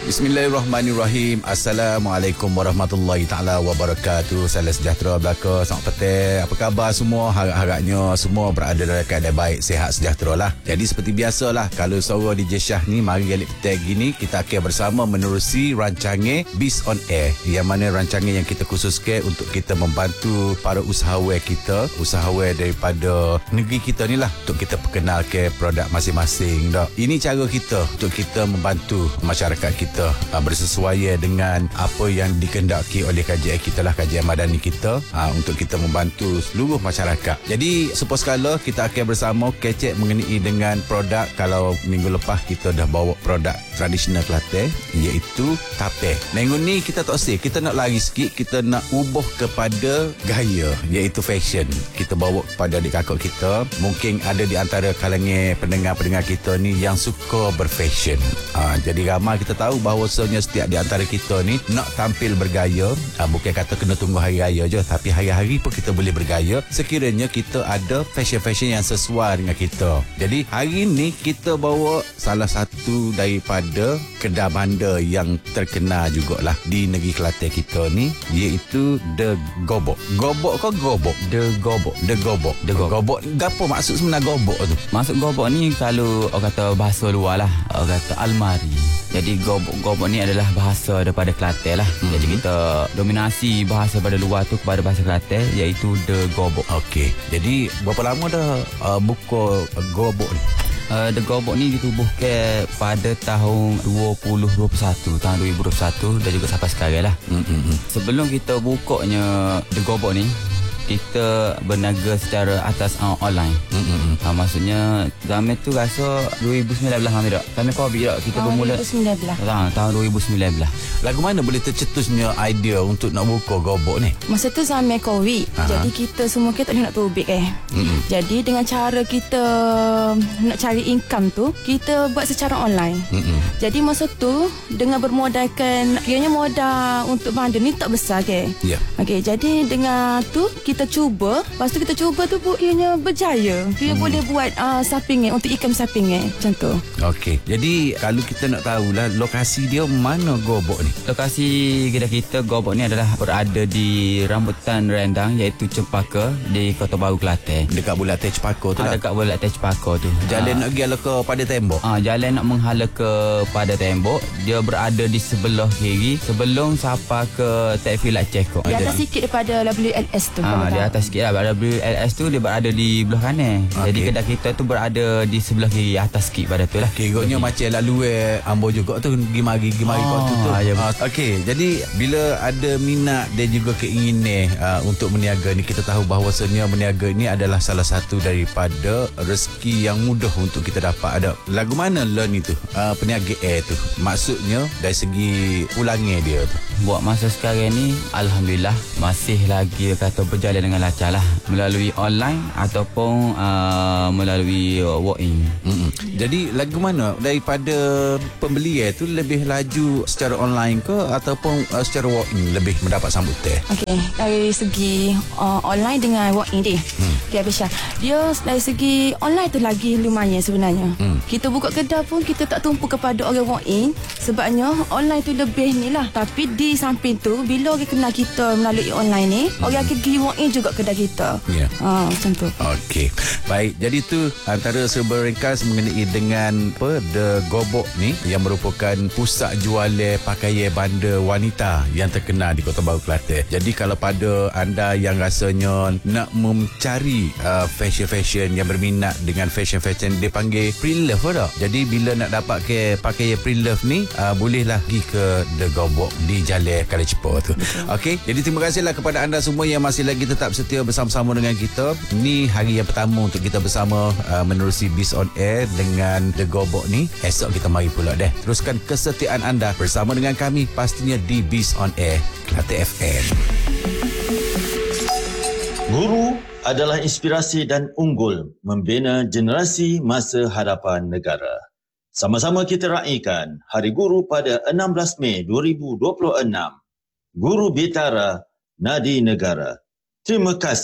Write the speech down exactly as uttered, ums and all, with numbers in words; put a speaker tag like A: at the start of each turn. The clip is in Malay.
A: Bismillahirrahmanirrahim. Assalamualaikum warahmatullahi taala wabarakatuh. Salam sejahtera belaka. Selamat petang. Apa khabar semua? Harap-harapnya semua berada dalam keadaan baik, sihat, sejahtera lah. Jadi seperti biasalah, kalau suara D J Syah ni, mari galik petang gini kita akan bersama menerusi rancangan Biz on Air, yang mana rancangan yang kita khususkan untuk kita membantu para usahawan kita, usahawan daripada negeri kita ni lah, untuk kita perkenalkan produk masing-masing dah. Ini cara kita untuk kita membantu masyarakat kita uh, bersesuaian dengan apa yang dikehendaki oleh kajian kita lah, kajian madani kita, uh, untuk kita membantu seluruh masyarakat. Jadi suppose kala kita akan bersama kecek mengenai dengan produk. Kalau minggu lepas kita dah bawa produk tradisional Kelantan, iaitu tapeh. Minggu ni kita tak usah, kita nak lari sikit, kita nak ubah kepada gaya, iaitu fashion. Kita bawa kepada adik kakak kita. Mungkin ada di antara kalangan pendengar-pendengar kita ni yang suka berfashion. uh, Jadi ramai kita tahu bahawasanya setiap di antara kita ni nak tampil bergaya. Ha, bukan kata kena tunggu hari raya je, tapi hari-hari pun kita boleh bergaya sekiranya kita ada fashion-fashion yang sesuai dengan kita. Jadi hari ni kita bawa salah satu daripada kedai bandar yang terkenal jugalah di negeri Kelantan kita ni, iaitu The Gobok. Gobok ke gobok?
B: The Gobok.
A: The Gobok.
B: The Gobok.
A: Gobok. Gapo maksud sebenar gobok tu?
B: Maksud gobok ni kalau orang kata bahasa luar lah, orang kata almari. Jadi gobok-gobok ni adalah bahasa daripada Kelantan lah. Mm-hmm. Jadi kita dominasi bahasa pada luar tu kepada bahasa Kelantan, iaitu The Gobok.
A: Okey. Jadi berapa lama dah uh, buka uh, gobok ni?
B: Uh, The Gobok ni ditubuhkan pada tahun dua ribu dua puluh satu, tahun dua ribu dua puluh satu dan juga sampai sekarang lah. Mm-hmm. Sebelum kita bukanya The Gobok ni, kita berniaga secara atas uh, online. Mm-hmm. Uh, maksudnya zaman tu rasa dua ribu sembilan belas kami tak. Zaman Covid tak kita bermula.
C: dua ribu sembilan belas.
B: Ha, tahun dua ribu sembilan belas.
A: Lagu mana boleh tercetusnya idea untuk nak buka gobok ni?
C: Masa tu zaman Covid. Aha. Jadi kita semua kita tak boleh nak tubik eh. Mm-hmm. Jadi dengan cara kita nak cari income tu, kita buat secara online. Mm-hmm. Jadi masa tu dengan bermodalkan, kiranya modal untuk bandar ni tak besar ke. Ya. Yeah. Okey, jadi dengan tu kita Kita cuba, lepas tu kita cuba tu bu, ianya berjaya. Dia hmm. boleh buat uh, sapingan untuk ikan sapingan macam tu.
A: Okey. Jadi kalau kita nak tahulah lokasi dia mana gobok ni?
B: Lokasi kedai kita gobok ni adalah berada di rambutan rendang, iaitu Cempaka di Kota Baru Kelantan. Dekat Bulatan
A: Cempaka tu
B: ha,
A: lah.
B: Dekat Bulatan Cempaka tu.
A: Jalan ha. nak pergi ke pada tembok.
B: Ah, ha, jalan nak menghala ke pada tembok. Dia berada di sebelah kiri sebelum sampai ke taxi light check-up.
C: Di atas sikit daripada W L S tu.
B: Ha, di atas sikit lah. W L S tu dia berada di belah kanan. Okay. Jadi kedai kita tu berada di sebelah kiri, atas sikit pada tu lah.
A: Kiranya macam lalu eh ambo juga tu gimari gimari oh, kat tu tu. Ya. Uh, Okey, jadi bila ada minat dan juga keinginan uh, untuk berniaga ni, kita tahu bahawasanya berniaga ni adalah salah satu daripada rezeki yang mudah untuk kita dapat. Ada lagu mana learn itu uh, peniaga air tu? Maksudnya dari segi pulangnya dia tu.
B: Buat masa sekarang ni alhamdulillah masih lagi kata berjalan dengan lancar lah, melalui online ataupun uh, melalui uh, walk-in.
A: Mm-mm. Jadi lagu mana daripada pembeli tu lebih laju secara online ke ataupun uh, secara walk-in lebih mendapat sambutan?
C: Okey, dari segi uh, online dengan walk-in dia. Hmm. Okay, Abisha. Dia dari segi online tu lagi lumayan sebenarnya. Hmm. Kita buka kedai pun kita tak tumpu kepada orang walk-in, sebabnya online tu lebih ni lah. Tapi di samping tu bila orang kenal kita melalui online ni, hmm. orang akan pergi walk-in juga kedai kita. Ya. Yeah. Ha, macam tu.
A: Okey. Baik, jadi tu antara serba ringkas mengenai dengan apa The Gobok ni, yang merupakan pusat jualan pakaian bandar wanita yang terkenal di Kota Baru Kelantan. Jadi kalau pada anda yang rasanya nak mencari uh, fashion-fashion yang berminat dengan fashion-fashion, dia panggil pre-love tak? Jadi bila nak dapat ke pakaian pre-love ni, uh, bolehlah pergi ke The Gobok di Jalan Kali Cepo tu. Okey, jadi terima kasihlah kepada anda semua yang masih lagi tetap setia bersama-sama dengan kita. Ni hari yang pertama untuk kita bersama uh, menerusi Biz on Air dengan The Gobok ni. Esok kita mari pula deh. Teruskan kesetiaan anda bersama dengan kami pastinya di Biz on Air Kelantan F M.
D: Guru adalah inspirasi dan unggul membina generasi masa hadapan negara. Sama-sama kita raikan Hari Guru pada enam belas Mei dua ribu dua puluh enam. Guru Bitara, Nadi Negara. Terima kasih.